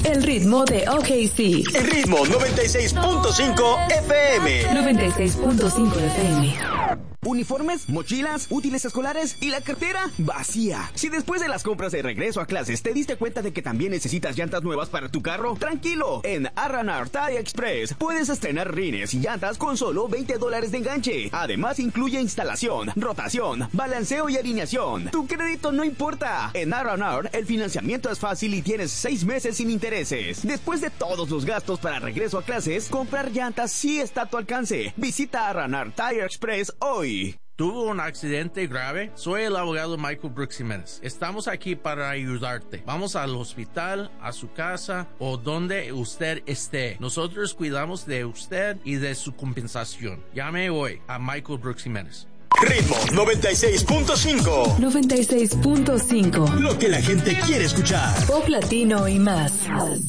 El ritmo de OKC. El ritmo 96.5 FM. 96.5 FM. Uniformes, mochilas, útiles escolares y la cartera vacía. Si después de las compras de regreso a clases te diste cuenta de que también necesitas llantas nuevas para tu carro, tranquilo. En R&R Tire Express puedes estrenar rines y llantas con solo $20 de enganche. Además incluye instalación, rotación, balanceo y alineación. Tu crédito no importa. En R&R el financiamiento es fácil y tienes 6 meses sin intereses. Después de todos los gastos para regreso a clases, comprar llantas sí está a tu alcance. Visita R&R Tire Express hoy. ¿Tuvo un accidente grave? Soy el abogado Michael Brooks Jiménez. Estamos aquí para ayudarte. Vamos al hospital, a su casa o donde usted esté. Nosotros cuidamos de usted y de su compensación. Llame hoy a Michael Brooks Jiménez. Ritmo 96.5. 96.5. Lo que la gente quiere escuchar. Pop latino y más.